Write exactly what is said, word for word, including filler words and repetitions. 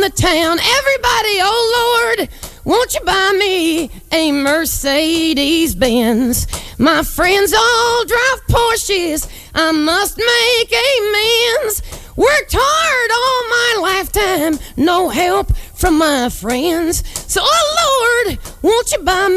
the town. Everybody, oh Lord, won't you buy me a Mercedes Benz? My friends all drive Porsches. I must make amends. Worked hard all my lifetime, no help from my friends. So, oh Lord, won't you buy me